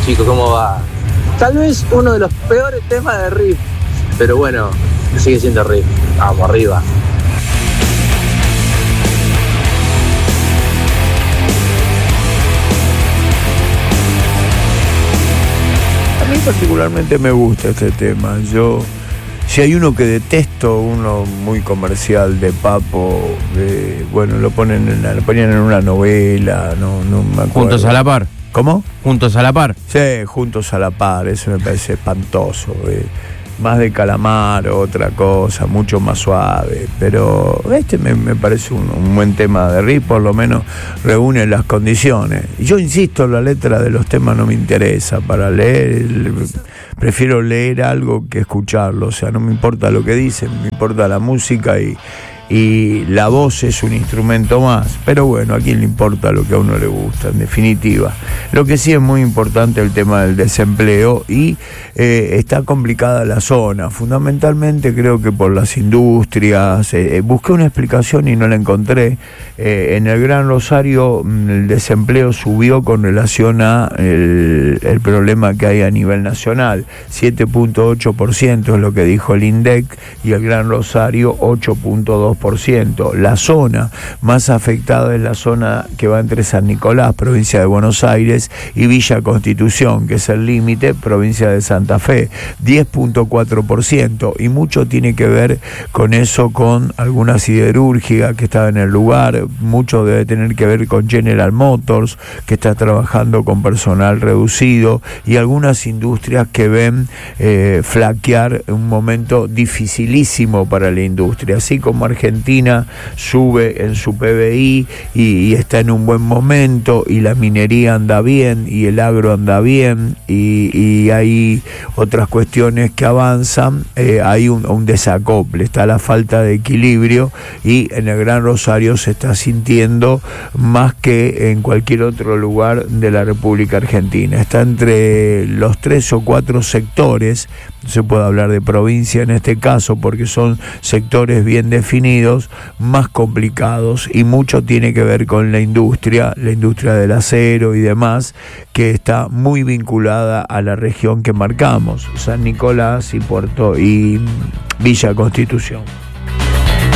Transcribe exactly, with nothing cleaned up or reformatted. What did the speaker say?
chicos? ¿Cómo va? Tal vez uno de los peores temas de Riff, pero bueno, sigue siendo Riff. Vamos, arriba. A mí particularmente me gusta este tema. Yo, si hay uno que detesto, uno muy comercial de Papo, de, bueno, lo ponen en, lo ponían en una novela, no, no me acuerdo. Juntos a la par. ¿Cómo? Juntos a la par. Sí, Juntos a la par, eso me parece espantoso. Eh. Más de Calamar, otra cosa, mucho más suave, pero este me, me parece un, un buen tema de Riff, por lo menos reúne las condiciones. Y yo insisto, la letra de los temas no me interesa, para leer, prefiero leer algo que escucharlo, o sea, no me importa lo que dicen, me importa la música y, y la voz es un instrumento más, pero bueno, a quién le importa lo que a uno le gusta, en definitiva. Lo que sí es muy importante el tema del desempleo y eh, está complicada la zona, fundamentalmente creo que por las industrias. Eh, busqué una explicación y no la encontré. Eh, en el Gran Rosario el desempleo subió con relación a el, el problema que hay a nivel nacional, siete punto ocho por ciento es lo que dijo el INDEC, y el Gran Rosario ocho punto dos por ciento. La zona más afectada es la zona que va entre San Nicolás, provincia de Buenos Aires, y Villa Constitución, que es el límite, provincia de Santa Fe, diez punto cuatro por ciento, y mucho tiene que ver con eso, con alguna siderúrgica que estaba en el lugar, mucho debe tener que ver con General Motors, que está trabajando con personal reducido, y algunas industrias que ven eh, flaquear un momento dificilísimo para la industria, así como Argentina sube en su P B I y, y está en un buen momento, y la minería anda bien y el agro anda bien, y, y hay otras cuestiones que avanzan, eh, hay un, un desacople, está la falta de equilibrio, y en el Gran Rosario se está sintiendo más que en cualquier otro lugar de la República Argentina. Está entre los tres o cuatro sectores, no se puede hablar de provincia en este caso porque son sectores bien definidos, más complicados, y mucho tiene que ver con la industria, la industria del acero y demás, que está muy vinculada a la región que marcamos, San Nicolás y Puerto y Villa Constitución.